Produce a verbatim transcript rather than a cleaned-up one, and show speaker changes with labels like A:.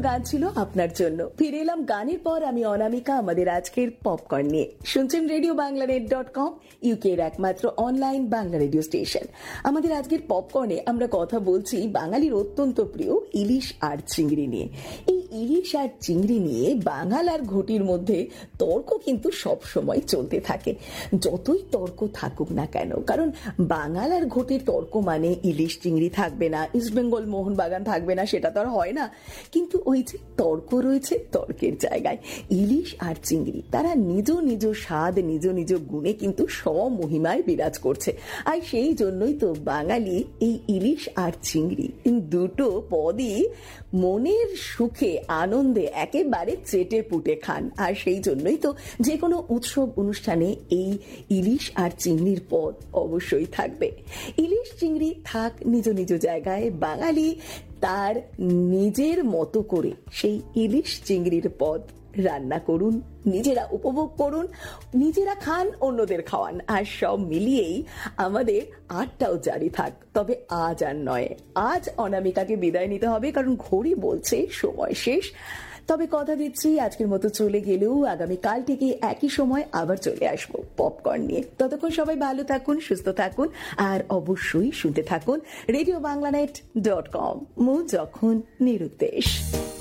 A: গান ছিল আপনার জন্য। ফিরে এলাম গানের পর, আমি অনামিকা আমাদের আজকের পপকর্ন নিয়ে। শুনছেন radio Bangla net dot com, ইউকের একমাত্র অনলাইন বাংলা রেডিও স্টেশন। আমাদের আজকের পপকর্নে আমরা কথা বলছি বাঙালির অত্যন্ত প্রিয় ইলিশ আর চিংড়ি নিয়ে। এই ইলিশ আর চিংড়ি নিয়ে বাঙাল আর ঘটির মধ্যে তর্ক কিন্তু সব সময় চলতে থাকে, যতই তর্ক থাকুক না কেন। কারণ বাঙাল আর ঘটির তর্ক মানে ইলিশ চিংড়ি থাকবে না, ইস্টবেঙ্গল মোহনবাগান থাকবে না, সেটা তো আর হয় না। কিন্তু ওই যে তর্ক রয়েছে, তর্কের জায়গায় ইলিশ আর চিংড়ি তারা নিজ নিজ স্বাদ, নিজ নিজ গুণে কিন্তু স্বমহিমায় বিরাজ করছে। আর সেই জন্যই তো বাঙালি এই ইলিশ আর চিংড়ি দুটো পদই মনের সুখে আনন্দে একেবারে চেটে পুটে খান। আর সেই জন্যই তো যে কোনো উৎসব অনুষ্ঠানে এই ইলিশ আর চিংড়ির পদ অবশ্যই থাকবে। ইলিশ চিংড়ি থাক নিজ নিজ জায়গায়, বাঙালি তার নিজের মতো করে সেই ইলিশ চিংড়ির পদ রান্না করুন, নিজেরা উপভোগ করুন, নিজেরা খান, অন্যদের খাওয়ান। আর সব মিলিয়েই আমাদের আটটাও জারি থাক। তবে আজ আর নয়, আজ অনামিকাকে বিদায় নিতে হবে, কারণ ঘড়ি বলছে সময় শেষ। তবে কথা দিচ্ছি, আজকের মতো চলে গেলেও আগামীকাল থেকে একই সময় আবার চলে আসবো পপকর্ন নিয়ে। ততক্ষণ সবাই ভালো থাকুন, সুস্থ থাকুন, আর অবশ্যই শুনতে থাকুন radio Bangla net dot com, মু যখন নিরুদ্দেশ।